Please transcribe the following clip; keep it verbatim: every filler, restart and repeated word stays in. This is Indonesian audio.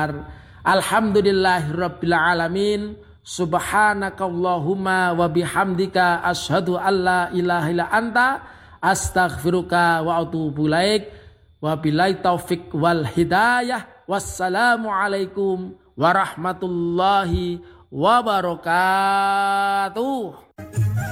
benar. Alhamdulillahirabbil alamin. Subhanakallahumma wa bihamdika asyhadu alla ilaha illa anta astaghfiruka wa atubu ilaik. Wabillahi taufik wal hidayah. Wassalamualaikum warahmatullahi wabarakatuh.